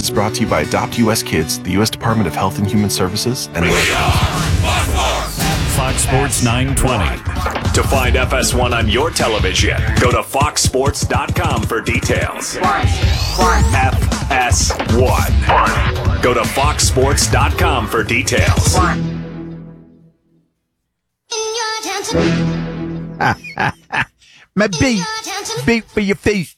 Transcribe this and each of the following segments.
is brought to you by Adopt U.S. Kids, the U.S. Department of Health and Human Services, and Fox Sports 920. To find FS1 on your television, go to foxsports.com for details. FS1. Go to foxsports.com for details. My beat for your feet.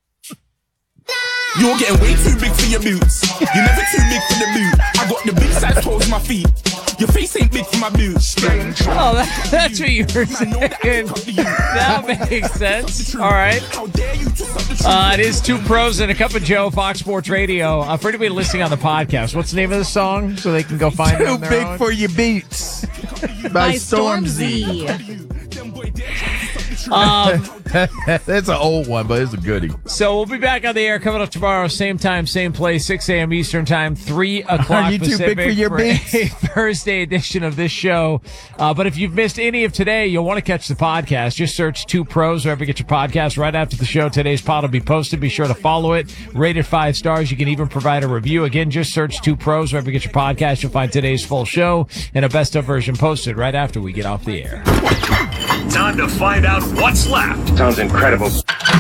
You're getting way too big for your boots. You're never too big for the boot. I got the big size toes for my feet. Your face ain't big for my boots. Oh, that's what you were saying. That makes sense. All right. It is Two Pros and a Cup of Joe, Fox Sports Radio. For anybody listening on the podcast, what's the name of the song so they can go find it? Too big for your beats by Stormzy. That's an old one, but it's a goodie. So we'll be back on the air coming up tomorrow, same time, same place, 6 a.m. Eastern Time, 3 o'clock Are you Pacific too big for your beats? a Thursday edition of this show. But if you've missed any of today, you'll want to catch the podcast. Just search Two Pros wherever you get your podcast. Right after the show, today's pod will be posted. Be sure to follow it. Rate it 5 stars. You can even provide a review. Again, just search Two Pros wherever you get your podcast. You'll find today's full show and a best of version posted right after we get off the air. Time to find out what's left. Sounds incredible.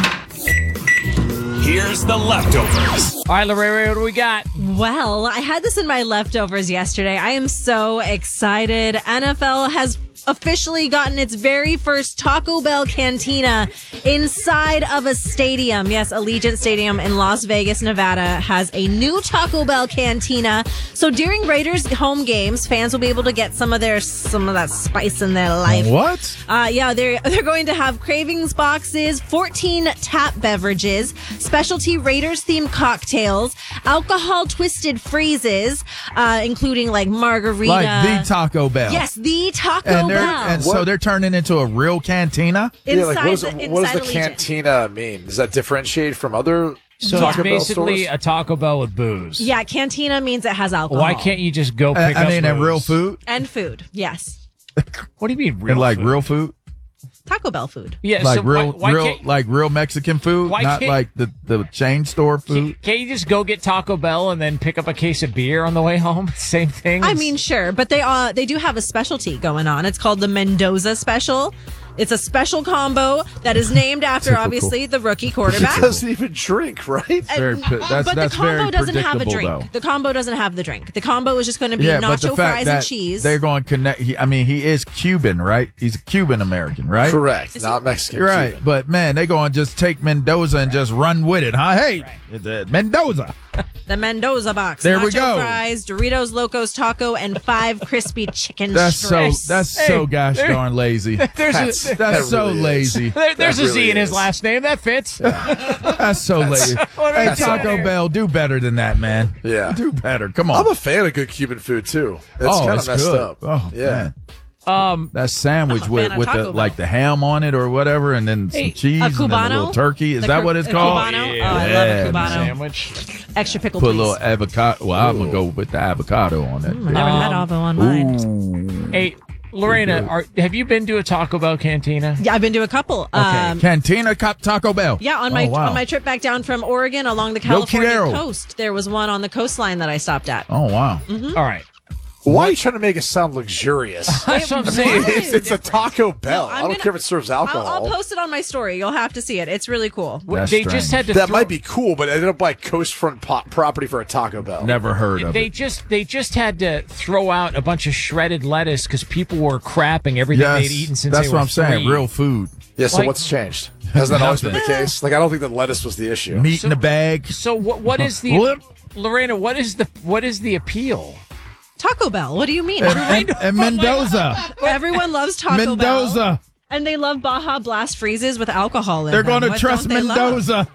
Here's the leftovers. All right, Lorraine, what do we got? Well, I had this in my leftovers yesterday. I am so excited. NFL has officially gotten its very first Taco Bell Cantina inside of a stadium. Yes, Allegiant Stadium in Las Vegas, Nevada has a new Taco Bell Cantina. So during Raiders home games, fans will be able to get some of that spice in their life. What? Yeah, they're going to have cravings boxes, 14 tap beverages, specialty Raiders themed cocktails, alcohol twisted freezes, including like margarita. Like the Taco Bell. Yes, the Taco Bell. And so they're turning into a real cantina? Inside what does the Allegiant. cantina mean? Does that differentiate from other So Taco Bell it's basically stores? a Taco Bell with booze. Yeah, cantina means it has alcohol. Why can't you just go pick up and booze? real food? And food, yes. What do you mean real And like food? real food? Taco Bell food. Yeah, Like so real can't, like real Mexican food? Why Not can't- like the chain store food? can't you just go get Taco Bell and then pick up a case of beer on the way home? Same thing? I mean, sure, but they do have a specialty going on. It's called the Mendoza Special. It's a special combo that is named after, Typical. obviously, the rookie It quarterback. doesn't even drink, right? But the that's combo very doesn't have a predictable, drink. though. The combo doesn't have the drink. The combo is just going to be Yeah, but the nacho fact fries that and cheese. they're going to connect. He is Cuban, right? He's a Cuban American, right? Correct. Not Mexican. Right, Cuban. but man, they going to just take Mendoza and just run with it, huh? Hey, it's Mendoza. The Mendoza box. There nacho we go. fries, Doritos Locos Taco, and 5 crispy chicken That's strips. so gosh darn lazy. there's That's so really is. lazy. there's a That Z really in his is. last name. That fits. That's so lazy. Hey, Taco Bell, do better than that, man. Yeah. Do better. Come on. I'm a fan of good Cuban food too. It's kind of it's messed good. up. Oh, yeah. man. That sandwich I'm a with fan of with Taco the Bell. like the ham on it or whatever, and then some cheese a and then a Cubano? little turkey. Is The that what it's a called? Cubano? Oh, I love a Cubano. Sandwich. Extra pickle, Put a please. little avocado. Well, I'm gonna go with the avocado on it. I never had avo on mine. Hey, Lorena, have you been to a Taco Bell cantina? Yeah, I've been to a couple. Cantina Taco Bell. Yeah, on my trip back down from Oregon along the Yo California quiero. coast, there was one on the coastline that I stopped at. Oh wow. All right. Why are you trying to make it sound luxurious? That's what I'm saying. It's a Taco Bell. No, I don't care if it serves alcohol. I'll post it on my story. You'll have to see it. It's really cool. That's They strange. just had to that throw- might be cool, but I don't buy coastfront property for a Taco Bell. Never heard of They it. just had to throw out a bunch of shredded lettuce because people were crapping everything Yes, they'd eaten since that's they were what I'm saying. 3. Real food, Yeah, so Like- what's changed? Hasn't that always been the Nothing. case? Like, I don't think that lettuce was the issue. meat in a bag. So what is the What? Lorena? What is the appeal? Taco Bell. What do you mean? And Mendoza. Everyone loves Taco Bell. Mendoza. And they love Baja Blast freezes with alcohol in They're them. going to What trust don't they love? Mendoza.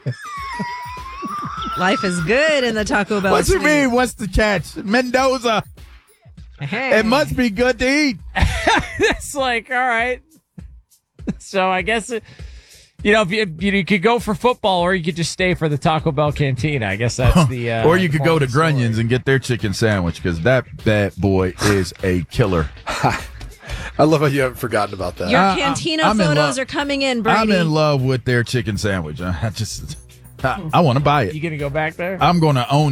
Life is good in the Taco Bell. What's it suite. mean? What's the catch? Mendoza. Hey. It must be good to eat. It's like, all right. So I guess if you could go for football, or you could just stay for the Taco Bell cantina. I guess that's the. Or you could go to story. Grunyon's and get their chicken sandwich because that bad boy is a killer. I love how you haven't forgotten about that. Your cantina I'm in photos love. are coming in, Brady. I'm in love with their chicken sandwich. I want to buy You it. gonna go back there? I'm going to own